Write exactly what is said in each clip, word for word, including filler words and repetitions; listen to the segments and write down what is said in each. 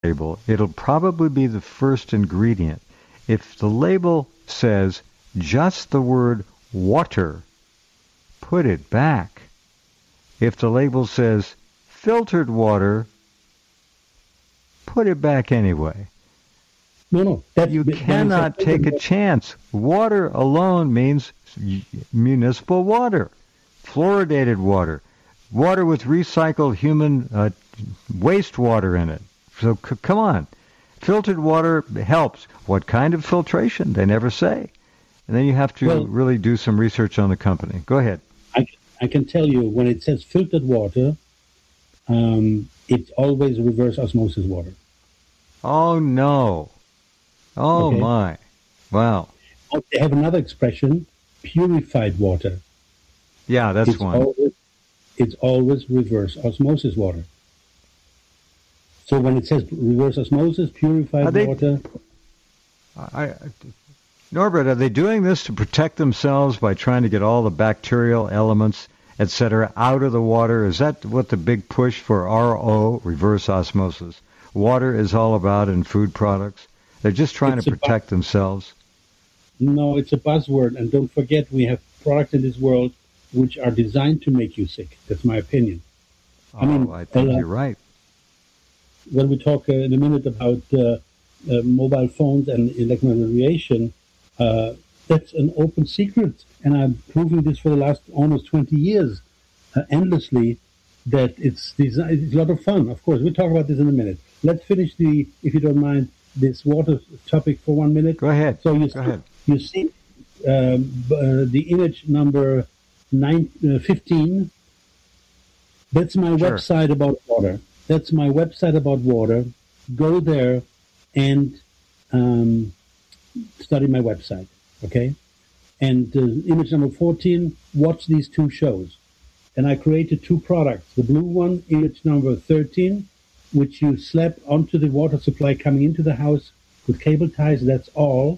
label, it'll probably be the first ingredient. If the label says just the word water, put it back. If the label says filtered water, put it back anyway. No, no. That, you cannot take a chance. Water alone means municipal water, fluoridated water, water with recycled human uh, wastewater in it. So c- come on. Filtered water helps. What kind of filtration? They never say. And then you have to well, really do some research on the company. Go ahead. I, I can tell you, when it says filtered water, um, it's always reverse osmosis water. Oh, no. Oh, okay. My. Wow. Oh, they have another expression, purified water. Yeah, that's it's one. Always, it's always reverse osmosis water. So when it says reverse osmosis, purified they, water... I, I, Norbert, are they doing this to protect themselves by trying to get all the bacterial elements, et cetera, out of the water? Is that what the big push for R O, reverse osmosis, water is all about in food products? They're just trying it's to protect bu- themselves? No, it's a buzzword. And don't forget, we have products in this world which are designed to make you sick. That's my opinion. Oh, I mean, I think uh, you're right. When we talk uh, in a minute about uh, uh, mobile phones and electromagnetic radiation, uh, that's an open secret. And I'm proving this for the last almost twenty years, uh, endlessly, that it's, desi- it's a lot of fun. Of course, we'll talk about this in a minute. Let's finish the, if you don't mind, this water topic for one minute. Go ahead. So you Go see, ahead. You see um, uh, the image number nine, uh, fifteen. That's my sure. website about water. That's my website about water. Go there and um, study my website, okay? And uh, image number fourteen, watch these two shows. And I created two products. The blue one, image number thirteen, which you slap onto the water supply coming into the house with cable ties, that's all.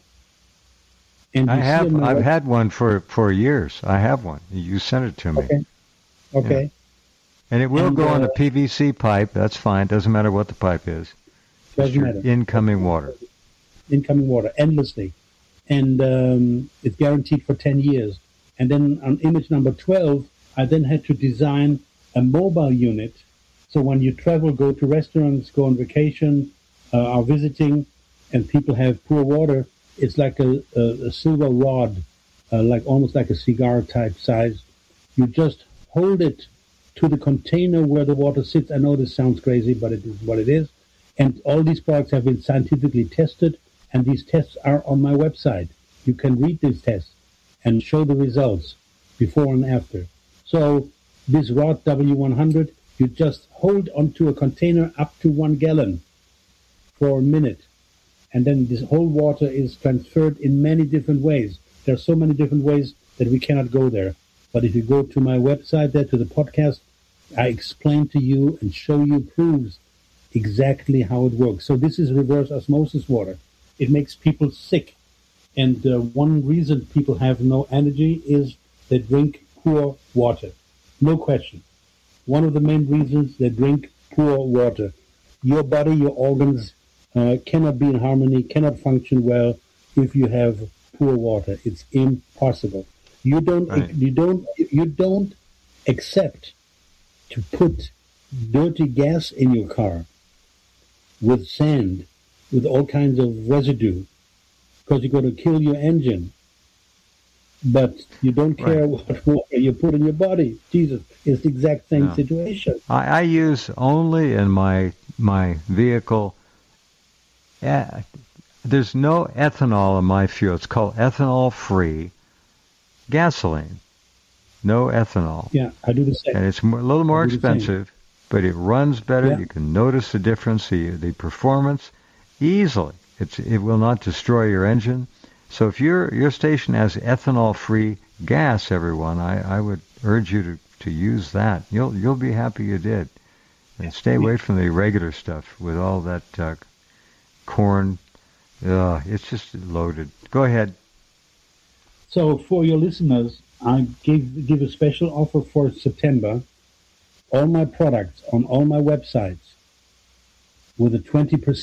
And I have, I've web- had one for, for years. I have one. You sent it to me. Okay. Okay. Yeah. And it will and, go uh, on a P V C pipe. That's fine. Doesn't matter what the pipe is. Doesn't your matter. Incoming water. Incoming water, endlessly. And um, it's guaranteed for ten years. And then on image number twelve, I then had to design a mobile unit. So when you travel, go to restaurants, go on vacation, uh, are visiting, and people have poor water, it's like a, a, a silver rod, uh, like almost like a cigar type size. You just hold it to the container where the water sits. I know this sounds crazy, but it is what it is. And all these products have been scientifically tested, and these tests are on my website. You can read these tests and show the results before and after. So this rod W one hundred, you just hold onto a container up to one gallon for a minute. And then this whole water is transferred in many different ways. There are so many different ways that we cannot go there. But if you go to my website there, to the podcast, I explain to you and show you proofs exactly how it works. So this is reverse osmosis water. It makes people sick. And uh, one reason people have no energy is they drink poor water. No question. One of the main reasons they drink poor water. Your body, your organs uh, cannot be in harmony, cannot function well if you have poor water. It's impossible. You don't, right. you don't, you don't accept to put dirty gas in your car with sand, with all kinds of residue, because you're going to kill your engine. But you don't care right. what water you put in your body. Jesus, it's the exact same no. situation. I, I use only in my my vehicle. Uh, there's no ethanol in my fuel. It's called ethanol-free gasoline. No ethanol. Yeah, I do the same. And it's a little more expensive, but it runs better. Yeah. You can notice the difference, the the performance easily. It's it will not destroy your engine. So if your your station has ethanol-free gas, everyone, I, I would urge you to, to use that. You'll you'll be happy you did, and stay away from the regular stuff with all that uh, corn. Uh, it's just loaded. Go ahead. So for your listeners, I give give a special offer for September. All my products on all my websites with a twenty percent